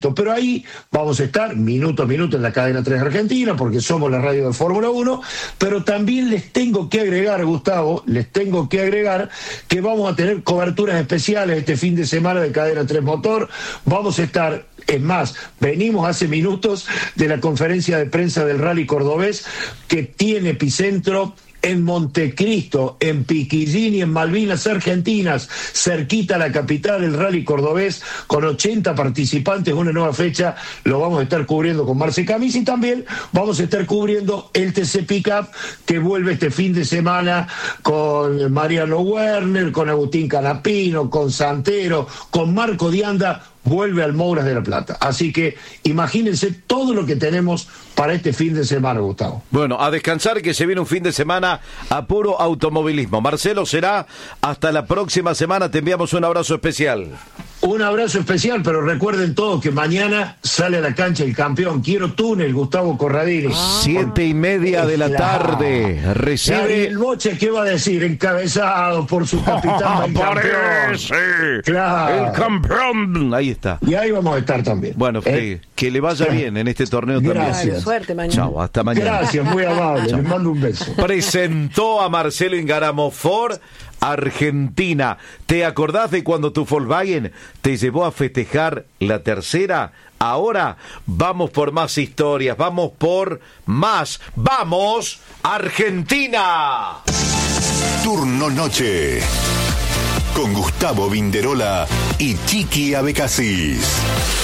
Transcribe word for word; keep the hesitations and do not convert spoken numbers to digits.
esto. Pero ahí vamos a estar minuto a minuto en la cadena tres Argentina, porque somos la radio de Fórmula uno, pero también les tengo que agregar, Gustavo, les tengo que agregar que vamos a tener coberturas especiales este fin de semana de cadena tres Motor. Vamos a estar, es más, venimos hace minutos de la conferencia de prensa del Rally Cordobés, que tiene epicentro en Montecristo, en Piquillín y en Malvinas Argentinas, cerquita a la capital, el Rally Cordobés, con ochenta participantes, una nueva fecha, lo vamos a estar cubriendo con Marce Camis, y también vamos a estar cubriendo el T C Pickup, que vuelve este fin de semana con Mariano Werner, con Agustín Canapino, con Santero, con Marco Dianda, vuelve al Mouras de la Plata. Así que imagínense todo lo que tenemos para este fin de semana, Gustavo. Bueno, a descansar, que se viene un fin de semana a puro automovilismo. Marcelo, será hasta la próxima semana. Te enviamos un abrazo especial. Un abrazo especial, pero recuerden todos que mañana sale a la cancha el campeón. Quiero túnel, Gustavo Corradini. Ah. Siete y media de la tarde. Recibe. Claro, el Boche, ¿qué va a decir? Encabezado por su capitán. Oh, ¡aparece! Claro. El campeón. Ahí está. Y ahí vamos a estar también. Bueno, ¿Eh? que le vaya Sí. bien en este torneo Gracias. también. Suerte mañana. Chao, hasta mañana. Gracias, muy amable. Les mando un beso. Presentó a Marcelo Ingaramo Ford Argentina. ¿Te acordás de cuando tu Volkswagen te llevó a festejar la tercera? Ahora vamos por más historias, vamos por más. ¡Vamos, Argentina! Turno Noche, con Gustavo Vinderola y Chiqui Abecasis.